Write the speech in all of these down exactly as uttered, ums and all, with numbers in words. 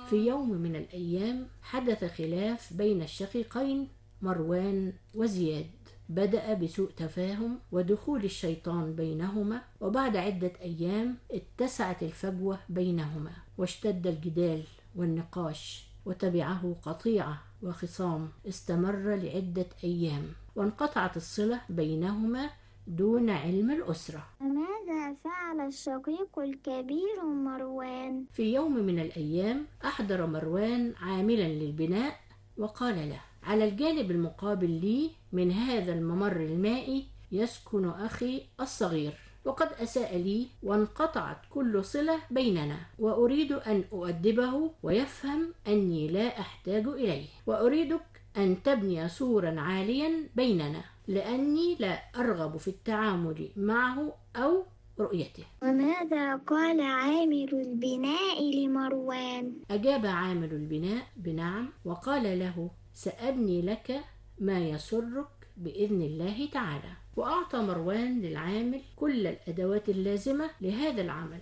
في يوم من الأيام حدث خلاف بين الشقيقين مروان وزياد، بدأ بسوء تفاهم ودخول الشيطان بينهما، وبعد عدة أيام اتسعت الفجوة بينهما واشتد الجدال والنقاش، وتبعه قطيعة وخصام استمر لعدة أيام، وانقطعت الصلة بينهما دون علم الأسرة. ماذا فعل الشقيق الكبير مروان؟ في يوم من الأيام أحضر مروان عاملا للبناء وقال له: على الجانب المقابل لي من هذا الممر المائي يسكن أخي الصغير، وقد أساء لي وانقطعت كل صلة بيننا، وأريد أن أؤدبه ويفهم أني لا أحتاج إليه، وأريدك أن تبني سورا عاليا بيننا، لأني لا أرغب في التعامل معه أو رؤيته. وماذا قال عامل البناء لمروان؟ أجاب عامل البناء بنعم، وقال له: سأبني لك ما يسرك بإذن الله تعالى. وأعطى مروان للعامل كل الأدوات اللازمة لهذا العمل.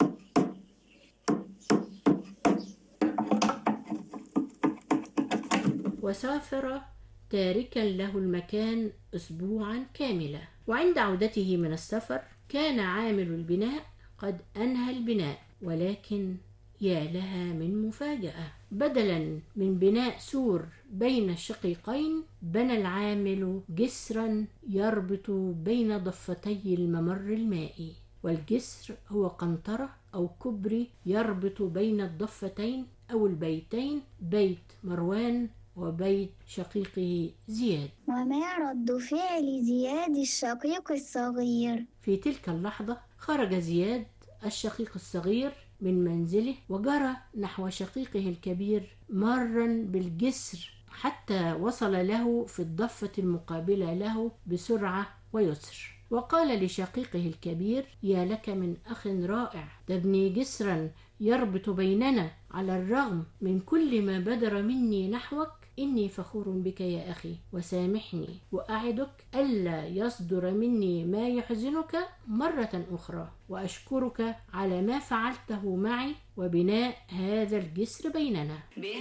وسافر تاركا له المكان أسبوعا كاملا، وعند عودته من السفر كان عامل البناء قد أنهى البناء، ولكن يا لها من مفاجأة، بدلا من بناء سور بين الشقيقين بنى العامل جسرا يربط بين ضفتي الممر المائي، والجسر هو قنطرة أو كبري يربط بين الضفتين أو البيتين، بيت مروان وبيت شقيقه زياد. وما رد فعل زياد الشقيق الصغير؟ في تلك اللحظة خرج زياد الشقيق الصغير من منزله وجرى نحو شقيقه الكبير مرا بالجسر حتى وصل له في الضفة المقابلة له بسرعة ويسر، وقال لشقيقه الكبير: يا لك من أخ رائع، تبني جسرا يربط بيننا على الرغم من كل ما بدر مني نحوك. إني فخور بك يا أخي، وسامحني، وأعدك ألا يصدر مني ما يحزنك مرة أخرى، وأشكرك على ما فعلته معي وبناء هذا الجسر بيننا.